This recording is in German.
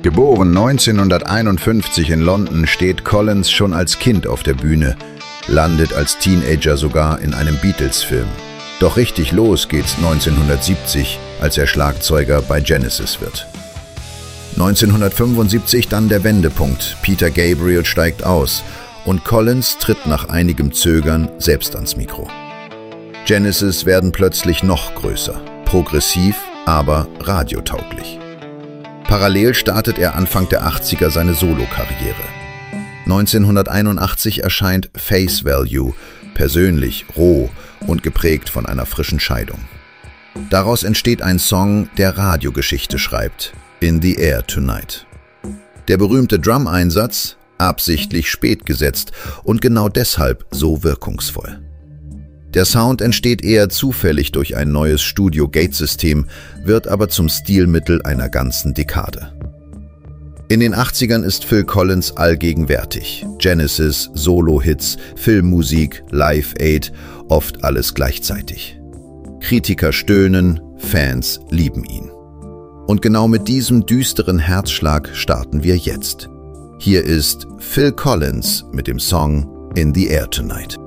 Geboren 1951 in London, steht Collins schon als Kind auf der Bühne, landet als Teenager sogar in einem Beatles-Film. Doch richtig los geht's 1970, als er Schlagzeuger bei Genesis wird. 1975 dann der Wendepunkt. Peter Gabriel steigt aus und Collins tritt nach einigem Zögern selbst ans Mikro. Genesis werden plötzlich noch größer, progressiv, aber radiotauglich. Parallel startet er Anfang der 80er seine Solokarriere. 1981 erscheint Face Value, persönlich, roh und geprägt von einer frischen Scheidung. Daraus entsteht ein Song, der Radiogeschichte schreibt, In the Air Tonight. Der berühmte Drum-Einsatz, absichtlich spät gesetzt und genau deshalb so wirkungsvoll. Der Sound entsteht eher zufällig durch ein neues Studio-Gate-System, wird aber zum Stilmittel einer ganzen Dekade. In den 80ern ist Phil Collins allgegenwärtig. Genesis, Solo-Hits, Filmmusik, Live-Aid, oft alles gleichzeitig. Kritiker stöhnen, Fans lieben ihn. Und genau mit diesem düsteren Herzschlag starten wir jetzt. Hier ist Phil Collins mit dem Song In the Air Tonight.